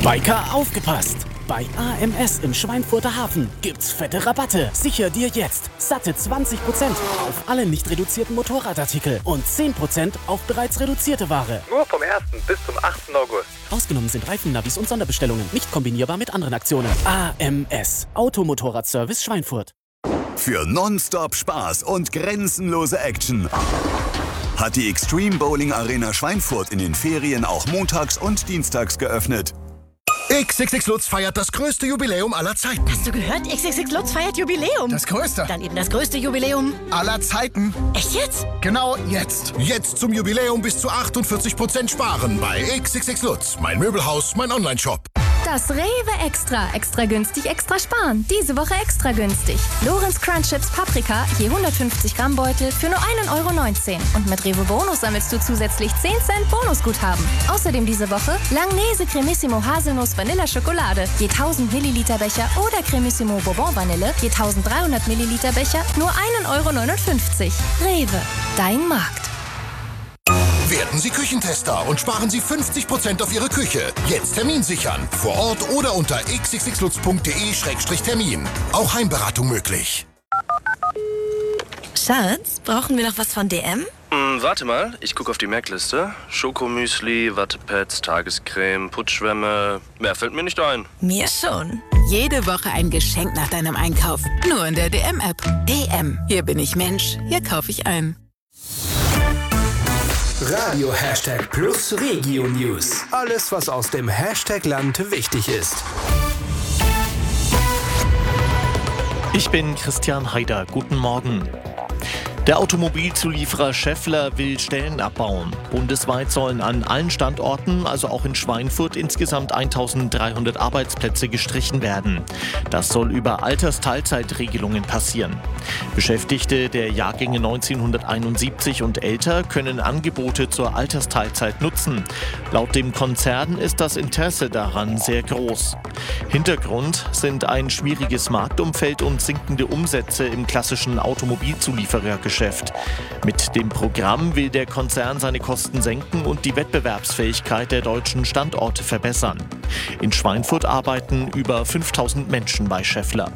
Biker, aufgepasst! Bei AMS im Schweinfurter Hafen gibt's fette Rabatte. Sicher dir jetzt satte 20% auf alle nicht reduzierten Motorradartikel und 10% auf bereits reduzierte Ware. Nur vom 1. bis zum 8. August. Ausgenommen sind Reifennavis und Sonderbestellungen, nicht kombinierbar mit anderen Aktionen. AMS, Automotorradservice Schweinfurt. Für Nonstop Spaß und grenzenlose Action hat die Extreme Bowling Arena Schweinfurt in den Ferien auch montags und dienstags geöffnet. XXX Lutz feiert das größte Jubiläum aller Zeiten. Hast du gehört? XXX Lutz feiert Jubiläum. Das größte. Dann eben das größte Jubiläum Aller Zeiten. Echt jetzt? Genau jetzt. Jetzt zum Jubiläum bis zu 48% sparen bei XXX Lutz. Mein Möbelhaus, mein Onlineshop. Das Rewe Extra. Extra günstig, extra sparen. Diese Woche extra günstig. Lorenz Crunch Chips Paprika, je 150 Gramm Beutel für nur 1,19 €. Und mit Rewe Bonus sammelst du zusätzlich 10 Cent Bonusguthaben. Außerdem diese Woche Langnese Cremissimo Haselnuss Vanilla Schokolade, je 1000 Milliliter Becher oder Cremissimo Bourbon Vanille, je 1300 Milliliter Becher, nur 1,59 €. Rewe, dein Markt. Werden Sie Küchentester und sparen Sie 50% auf Ihre Küche. Jetzt Termin sichern. Vor Ort oder unter xxxlutz.de/termin. Auch Heimberatung möglich. Schatz, brauchen wir noch was von DM? Warte mal, ich gucke auf die Merkliste. Schokomüsli, Wattepads, Tagescreme, Putzschwämme. Mehr fällt mir nicht ein. Mir schon. Jede Woche ein Geschenk nach deinem Einkauf. Nur in der DM-App. DM. Hier bin ich Mensch. Hier kaufe ich ein. Radio #Plus Regio News. Alles, was aus dem Hashtag-Land wichtig ist. Ich bin Christian Haider. Guten Morgen. Der Automobilzulieferer Schaeffler will Stellen abbauen. Bundesweit sollen an allen Standorten, also auch in Schweinfurt, insgesamt 1300 Arbeitsplätze gestrichen werden. Das soll über Altersteilzeitregelungen passieren. Beschäftigte der Jahrgänge 1971 und älter können Angebote zur Altersteilzeit nutzen. Laut dem Konzern ist das Interesse daran sehr groß. Hintergrund sind ein schwieriges Marktumfeld und sinkende Umsätze im klassischen Automobilzulieferergeschäft. Mit dem Programm will der Konzern seine Kosten senken und die Wettbewerbsfähigkeit der deutschen Standorte verbessern. In Schweinfurt arbeiten über 5000 Menschen bei Schaeffler.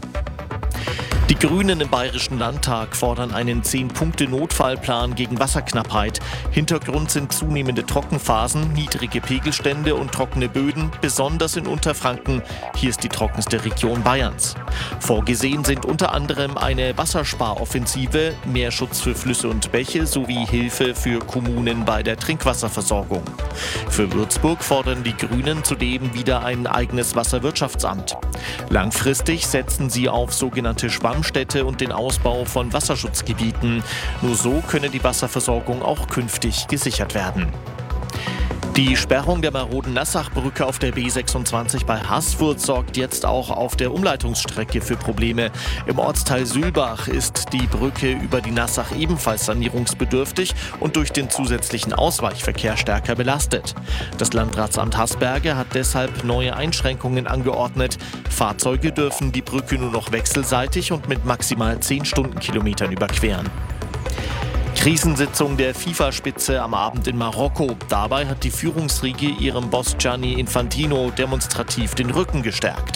Die Grünen im Bayerischen Landtag fordern einen 10-Punkte-Notfallplan gegen Wasserknappheit. Hintergrund sind zunehmende Trockenphasen, niedrige Pegelstände und trockene Böden, besonders in Unterfranken. Hier ist die trockenste Region Bayerns. Vorgesehen sind unter anderem eine Wassersparoffensive, mehr Schutz für Flüsse und Bäche sowie Hilfe für Kommunen bei der Trinkwasserversorgung. Für Würzburg fordern die Grünen zudem wieder ein eigenes Wasserwirtschaftsamt. Langfristig setzen sie auf sogenannte Schwammstädte und den Ausbau von Wasserschutzgebieten. Nur so könne die Wasserversorgung auch künftig gesichert werden. Die Sperrung der maroden Nassachbrücke auf der B26 bei Haßfurt sorgt jetzt auch auf der Umleitungsstrecke für Probleme. Im Ortsteil Sülbach ist die Brücke über die Nassach ebenfalls sanierungsbedürftig und durch den zusätzlichen Ausweichverkehr stärker belastet. Das Landratsamt Haßberge hat deshalb neue Einschränkungen angeordnet. Fahrzeuge dürfen die Brücke nur noch wechselseitig und mit maximal 10 Stundenkilometern überqueren. Krisensitzung der FIFA-Spitze am Abend in Marokko. Dabei hat die Führungsriege ihrem Boss Gianni Infantino demonstrativ den Rücken gestärkt.